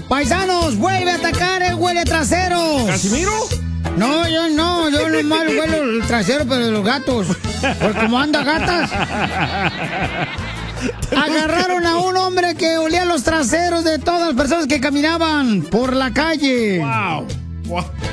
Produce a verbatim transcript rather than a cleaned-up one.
Paisanos, vuelve a atacar el huele trasero. ¿Casimiro? No, yo no, yo nomás huelo el trasero, pero de los gatos. Porque como anda gatas. Agarraron a un hombre que olía los traseros de todas las personas que caminaban por la calle. Wow. Wow.